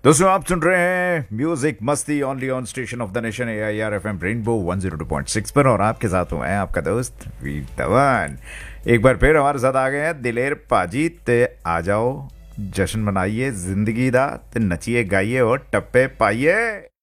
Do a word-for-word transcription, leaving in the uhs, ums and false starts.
दोस्तों आप सुन रहे हैं म्यूजिक मस्ती only on station of the nation A I R F M rainbow one zero two point six पर। और आपके साथ हूं मैं आपका दोस्त वीर धवन। एक बार फिर हमारे साथ आ गए हैं दिलेर पाजी। ते आ जाओ, जश्न मनाइए जिंदगी दा, ते नचिए गाइए और टप्पे पाइए।